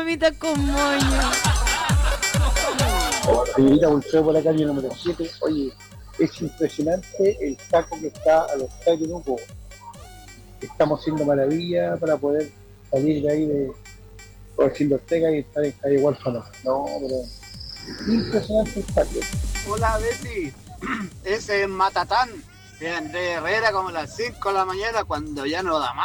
papitas con moño. Señorita Bolseo por la calle número 7. Oye, es impresionante el taco que está a los Tairuco. Estamos haciendo maravilla para poder salir de ahí de por Chile Ortega y estar en calle Huérfano. No, pero impresionante el taco. Hola Betty, ese es Matatán de Andrés Herrera como a las 5 de la mañana cuando ya no da más.